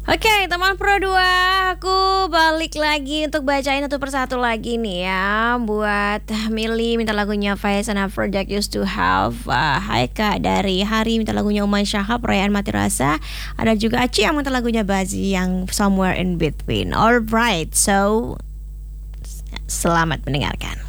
Oke, teman Pro 2, aku balik lagi untuk bacain satu persatu lagi nih ya. Buat Milly minta lagunya Faizana Project Used to Have. Haika dari Hari minta lagunya Uman Syahab, Perayaan Mati Rasa. Ada juga Aci yang minta lagunya Bazi yang Somewhere in Between. Alright, so selamat mendengarkan.